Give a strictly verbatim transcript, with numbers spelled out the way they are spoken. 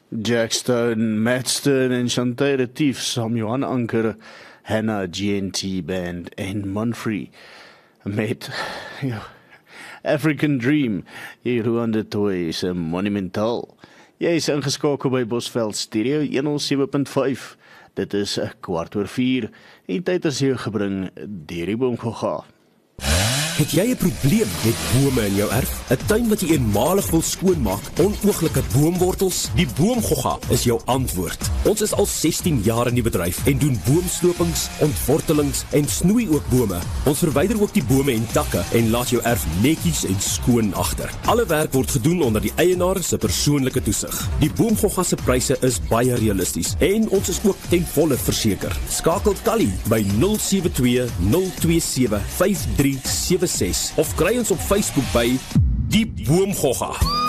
Jack Stone, Matt Stone en Chantay Retief, saam Johan Anker, Hannah G N T Band en Monfrey met ja, African Dream, hier Ruan de Toy is monumentaal. Jy is ingeskakel by Bosveld Stereo honderd sewe punt vyf. Dit is een kwart oor vier en tyd is jou gebring deur die Boomgogga. Het jy 'n probleem met bome in jou erf? 'n Tuin wat jy eenmalig wil skoonmaak, onooglike boomwortels? Die Boomgogga is jou antwoord. Ons is al sestien jaar in die bedryf en doen boomslopings, ontwortelings en snoei ook bome. Ons verwyder ook die bome en takke en laat jou erf netjies en skoon agter. Alle werk word gedoen onder die eienaar se persoonlike toesig. Die Boomgogga se pryse is baie realisties en ons is ook ten volle verseker. Skakel Callie by nul sewe twee nul twee sewe vyf drie sewe of kry ons op Facebook by Die Boomgogga.